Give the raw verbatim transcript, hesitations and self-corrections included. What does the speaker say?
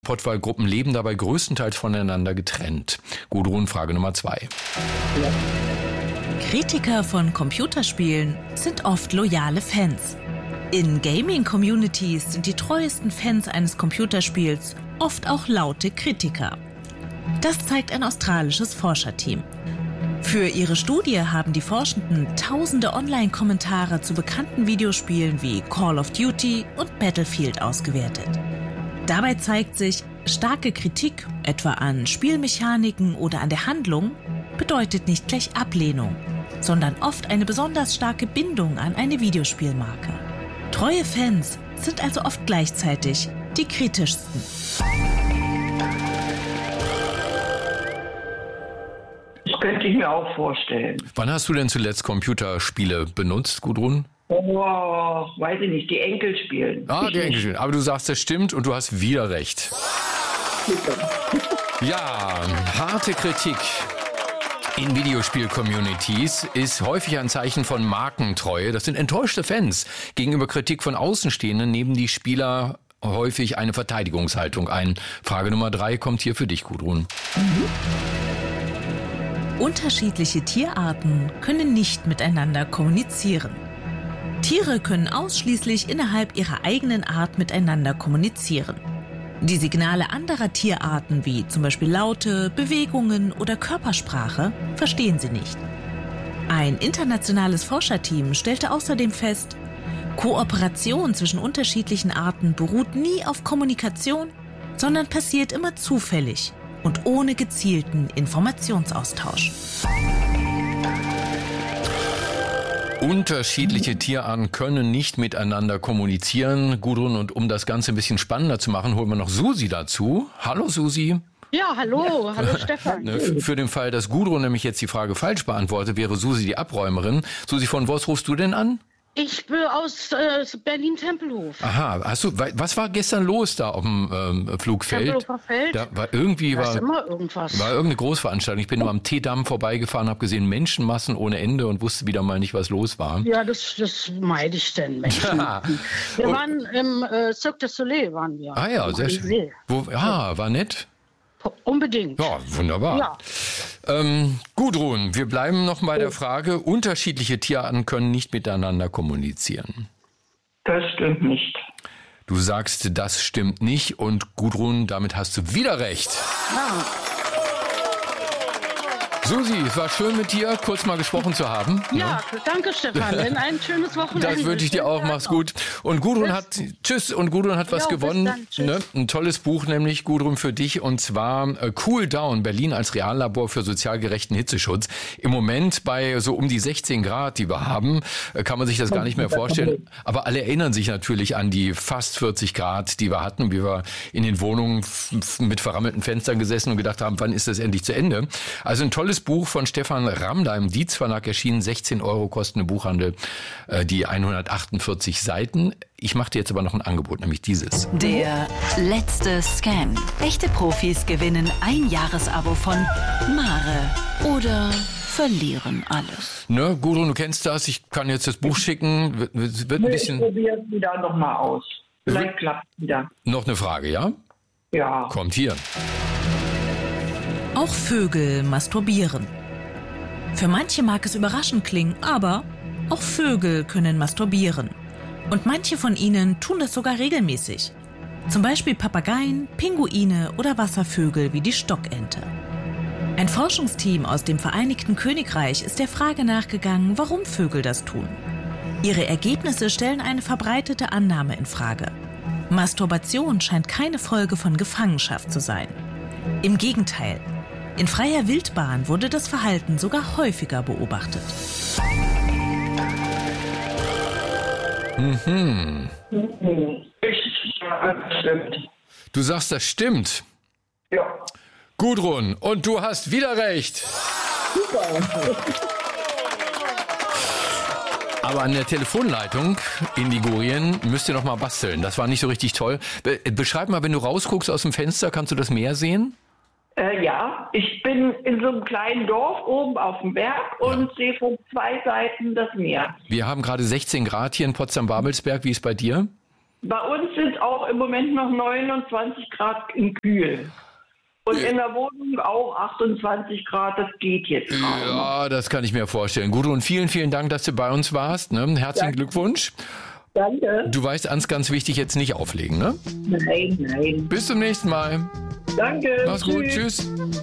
Pottwal-Gruppen leben dabei größtenteils voneinander getrennt. Gudrun, Frage Nummer zwei. Ja. Kritiker von Computerspielen sind oft loyale Fans. In Gaming-Communities sind die treuesten Fans eines Computerspiels oft auch laute Kritiker. Das zeigt ein australisches Forscherteam. Für ihre Studie haben die Forschenden tausende Online-Kommentare zu bekannten Videospielen wie Call of Duty und Battlefield ausgewertet. Dabei zeigt sich, starke Kritik, etwa an Spielmechaniken oder an der Handlung, bedeutet nicht gleich Ablehnung, sondern oft eine besonders starke Bindung an eine Videospielmarke. Treue Fans sind also oft gleichzeitig die kritischsten. Das könnte ich mir auch vorstellen. Wann hast du denn zuletzt Computerspiele benutzt, Gudrun? Oh, weiß ich nicht, die Enkel spielen. Ah, ich die Enkel nicht. spielen. Aber du sagst, das stimmt und du hast wieder recht. Ja, harte Kritik in Videospiel-Communities ist häufig ein Zeichen von Markentreue. Das sind enttäuschte Fans. Gegenüber Kritik von Außenstehenden nehmen die Spieler häufig eine Verteidigungshaltung ein. Frage Nummer drei kommt hier für dich, Gudrun. Mhm. Unterschiedliche Tierarten können nicht miteinander kommunizieren. Tiere können ausschließlich innerhalb ihrer eigenen Art miteinander kommunizieren. Die Signale anderer Tierarten, wie zum Beispiel Laute, Bewegungen oder Körpersprache, verstehen sie nicht. Ein internationales Forscherteam stellte außerdem fest, Kooperation zwischen unterschiedlichen Arten beruht nie auf Kommunikation, sondern passiert immer zufällig und ohne gezielten Informationsaustausch. Unterschiedliche Tierarten können nicht miteinander kommunizieren. Gudrun, und um das Ganze ein bisschen spannender zu machen, holen wir noch Susi dazu. Hallo Susi. Ja, hallo, hallo Stefan. Für den Fall, dass Gudrun nämlich jetzt die Frage falsch beantwortet, wäre Susi die Abräumerin. Susi, von was rufst du denn an? Ich bin aus äh, Berlin-Tempelhof. Aha, hast du, was war gestern los da auf dem ähm, Flugfeld? Tempelhofer Feld? Da war irgendwie da war, ist immer irgendwas. war irgendeine Großveranstaltung. Ich bin nur am Teedamm vorbeigefahren, habe gesehen Menschenmassen ohne Ende und wusste wieder mal nicht, was los war. Ja, das, das meide ich denn, Menschen. Ja. Wir Und, waren im äh, Cirque du Soleil, waren wir. Ah ja, sehr schön. Wo, ja, war nett. Unbedingt. Ja, wunderbar. Ja. Ähm, Gudrun, wir bleiben noch bei der Frage, unterschiedliche Tierarten können nicht miteinander kommunizieren. Das stimmt nicht. Du sagst, das stimmt nicht und Gudrun, damit hast du wieder recht. Ja. Susi, es war schön mit dir, kurz mal gesprochen zu haben. Ja, ja. Danke Stefan, denn ein schönes Wochenende. Das wünsche ich dir auch, mach's gut. Und Gudrun tschüss. hat, tschüss, und Gudrun hat was jo, gewonnen. Ne? Ein tolles Buch, nämlich Gudrun für dich, und zwar äh, Cool Down, Berlin als Reallabor für sozial gerechten Hitzeschutz. Im Moment bei so um die sechzehn Grad, die wir haben, äh, kann man sich das gar nicht mehr vorstellen. Aber alle erinnern sich natürlich an die fast vierzig Grad, die wir hatten, wie wir in den Wohnungen f- f- mit verrammelten Fenstern gesessen und gedacht haben, wann ist das endlich zu Ende? Also ein tolles Buch von Stefan Ramda im Dietz Verlag erschienen, sechzehn Euro kosten im Buchhandel, äh, die hundertachtundvierzig Seiten. Ich mache dir jetzt aber noch ein Angebot, nämlich dieses. Der letzte Scan. Echte Profis gewinnen ein Jahresabo von Mare oder verlieren alles. Ne, Gudrun, du kennst das. Ich kann jetzt das Buch schicken. Wird, wird ein Ich bisschen. probiere es wieder nochmal aus. Vielleicht klappt es wieder. Noch eine Frage, ja? Ja. Kommt hier. Auch Vögel masturbieren. Für manche mag es überraschend klingen, aber auch Vögel können masturbieren. Und manche von ihnen tun das sogar regelmäßig. Zum Beispiel Papageien, Pinguine oder Wasservögel wie die Stockente. Ein Forschungsteam aus dem Vereinigten Königreich ist der Frage nachgegangen, warum Vögel das tun. Ihre Ergebnisse stellen eine verbreitete Annahme in Frage. Masturbation scheint keine Folge von Gefangenschaft zu sein. Im Gegenteil. In freier Wildbahn wurde das Verhalten sogar häufiger beobachtet. Mhm. Ich, ja, das stimmt. Du sagst, das stimmt. Ja. Gudrun, und du hast wieder recht. Super. Aber an der Telefonleitung in Ligurien müsst ihr noch mal basteln. Das war nicht so richtig toll. Be- beschreib mal, wenn du rausguckst aus dem Fenster, kannst du das Meer sehen? Äh, ja, ich bin in so einem kleinen Dorf oben auf dem Berg und Ja. sehe von zwei Seiten das Meer. Wir haben gerade sechzehn Grad hier in Potsdam-Babelsberg. Wie ist bei dir? Bei uns sind auch im Moment noch neunundzwanzig Grad im Kühl. Und in der Wohnung auch achtundzwanzig Grad, das geht jetzt gerade. Ja, das kann ich mir vorstellen. Gudrun, vielen, vielen Dank, dass du bei uns warst. Ne? Herzlichen Danke. Glückwunsch. Danke. Du weißt, ganz, ganz wichtig, jetzt nicht auflegen, ne? Nein, nein. Bis zum nächsten Mal. Danke. Mach's gut. Tschüss.